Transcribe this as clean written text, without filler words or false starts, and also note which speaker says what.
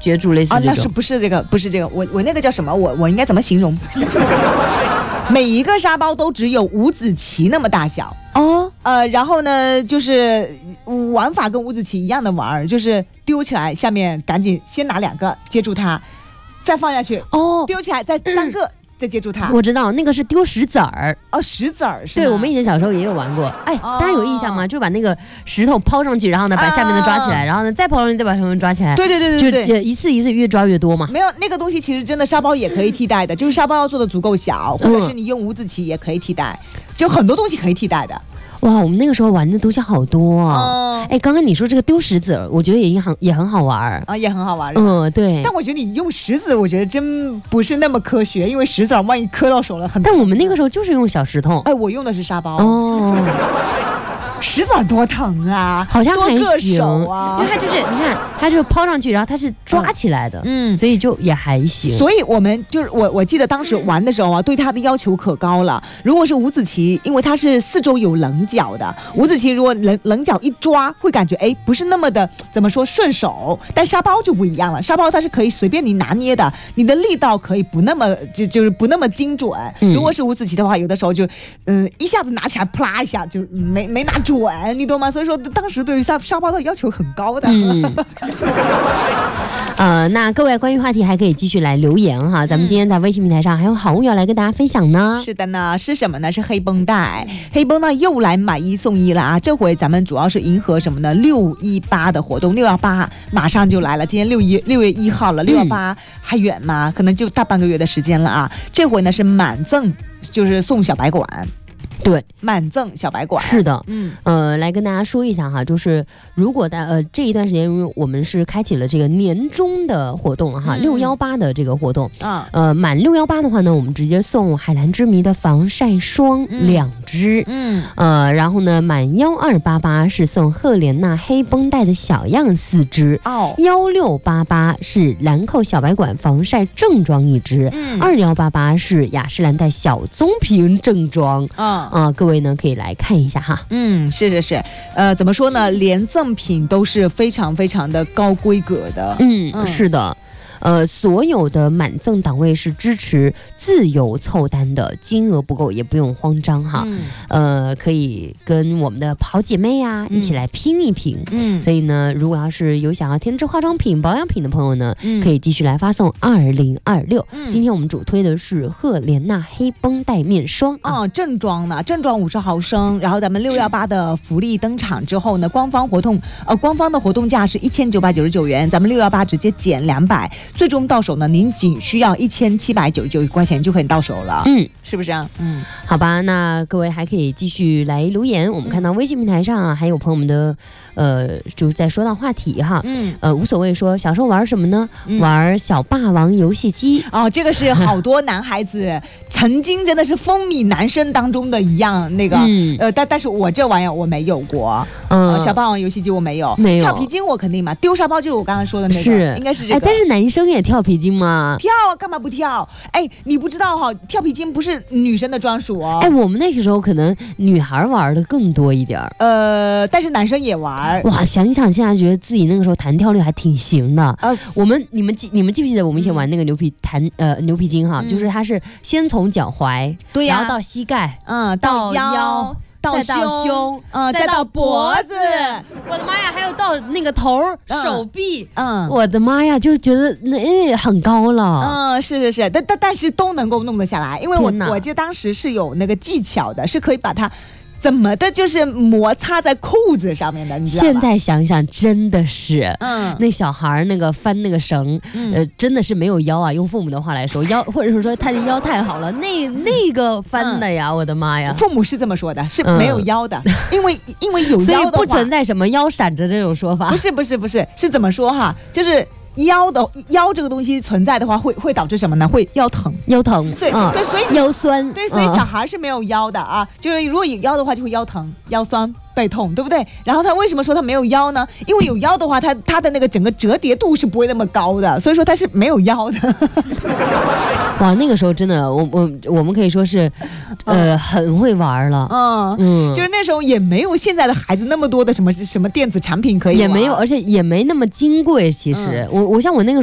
Speaker 1: 绝住，类似这种。
Speaker 2: 那是不是这个？不是这个，我那个叫什么？我应该怎么形容？每一个沙包都只有五子棋那么大小
Speaker 1: 哦。
Speaker 2: 然后呢，就是玩法跟五子棋一样的玩，就是丢起来，下面赶紧先拿2个接住它，再放下去。丢起来再3个。再接住它。
Speaker 1: 我知道那个是丢石子儿。
Speaker 2: 石子儿是吗？
Speaker 1: 对，我们以前小时候也有玩过。大家有印象吗？就把那个石头抛上去，然后呢把下面的抓起来，然后呢再抛上去，再把上面抓起来。
Speaker 2: 对，
Speaker 1: 就一次越抓越多嘛。
Speaker 2: 没有那个东西，其实真的沙包也可以替代的，就是沙包要做的足够小，或者是你用五子棋也可以替代，就很多东西可以替代的。
Speaker 1: 哇，我们那个时候玩的东西好多啊！刚刚你说这个丢石子，我觉得也很好玩啊，
Speaker 2: 也很好玩。
Speaker 1: 对。
Speaker 2: 但我觉得你用石子，我觉得真不是那么科学，因为石子万一磕到手了很。
Speaker 1: 但我们那个时候就是用小石头。
Speaker 2: 我用的是沙包。石子多疼啊，
Speaker 1: 好像还行
Speaker 2: 啊，
Speaker 1: 因为它就是你看，它就抛上去，然后它是抓起来的，所以就也还行。
Speaker 2: 所以我们就是我记得当时玩的时候啊，对它的要求可高了。如果是五子棋，因为它是4周有棱角的，五子棋如果棱角一抓，会感觉不是那么的怎么说顺手，但沙包就不一样了，沙包它是可以随便你拿捏的，你的力道可以不那么就是不那么精准。如果是五子棋的话，有的时候就一下子拿起来啪啦一下就没拿准，你懂吗？所以说当时对于沙包的要求很高的。
Speaker 1: 那各位关于话题还可以继续来留言哈，咱们今天在微信平台上还有好物要来跟大家分享呢。
Speaker 2: 是的呢，是什么呢？是黑绷带。黑绷带又来买1送1了啊！这回咱们主要是迎合什么呢？618的活动，618马上就来了。今天6月1号了，618还远吗？可能就大半个月的时间了啊！这回呢是满赠，就是送小白管。
Speaker 1: 对，
Speaker 2: 满赠小白管。
Speaker 1: 是的，来跟大家说一下哈，就是如果这一段时间，因为我们是开启了这个年终的活动了哈，618的这个活动，满618的话呢，我们直接送海蓝之谜的防晒霜2支，然后呢，满12888是送赫莲娜黑绷带的小样4支，1688是兰蔻小白管防晒正装1支，2188是雅诗兰黛小棕瓶正装。各位呢可以来看一下哈。
Speaker 2: 是，怎么说呢？连赠品都是非常非常的高规格的。
Speaker 1: 是的。所有的满赠档位是支持自由凑单的，金额不够也不用慌张哈。可以跟我们的好姐妹啊一起来拼一拼。所以呢，如果要是有想要添置化妆品、保养品的朋友呢，可以继续来发送2026。今天我们主推的是赫莲娜黑绷带面霜
Speaker 2: 正装呢，正装50毫升。然后咱们618的福利登场之后呢，官方的活动价是1999元，咱们618直接减200。最终到手呢，您仅需要1799块钱就可以到手了。是不是啊？
Speaker 1: 好吧，那各位还可以继续来留言。我们看到微信平台上还有朋友们的就是在说到话题哈。无所谓说小时候玩什么呢？玩小霸王游戏机。
Speaker 2: 这个是好多男孩子曾经真的是风靡男生当中的一样那个但是我这玩意儿我没有过。小霸王游戏机我没有。跳皮筋我肯定嘛，丢沙包就是我刚刚说的那个，应该是这个。
Speaker 1: 但是男生也跳皮筋吗？
Speaker 2: 跳啊，干嘛不跳？你不知道哈，跳皮筋不是女生的专属哦。
Speaker 1: 我们那个时候可能女孩玩的更多一点
Speaker 2: 但是男生也玩。
Speaker 1: 哇，想想现在觉得自己那个时候弹跳力还挺行的。你们记不记得我们以前玩那个牛皮筋哈？就是它是先从脚踝，
Speaker 2: 对呀，
Speaker 1: 然后到膝盖，
Speaker 2: 到腰。
Speaker 1: 再到胸，
Speaker 2: 再到脖子，
Speaker 1: 我的妈呀，还有到那个头、手臂，我的妈呀，就觉得很高了。
Speaker 2: 是，但是都能够弄得下来，因为我记得当时是有那个技巧的，是可以把它怎么的，就是摩擦在裤子上面的，你知道吗？
Speaker 1: 现在想想真的是，那小孩那个翻那个绳，真的是没有腰啊。用父母的话来说，腰或者是说他的腰太好了，那个翻的呀，我的妈呀！
Speaker 2: 父母是这么说的，是没有腰的，因为有腰的话，
Speaker 1: 所以不存在什么腰闪着这种说法。
Speaker 2: 不是，是怎么说哈？就是腰这个东西存在的话，会导致什么呢？会腰疼，所以
Speaker 1: 腰酸，
Speaker 2: 对，所以小孩是没有腰的啊。就是如果有腰的话，就会腰疼、腰酸、背痛，对不对？然后他为什么说他没有腰呢？因为有腰的话，他的那个整个折叠度是不会那么高的，所以说他是没有腰的。
Speaker 1: 哇，那个时候真的，我们可以说是，很会玩了。
Speaker 2: 就是那时候也没有现在的孩子那么多的什么电子产品可以玩，
Speaker 1: 也没有，而且也没那么金贵。其实我像我那个时候。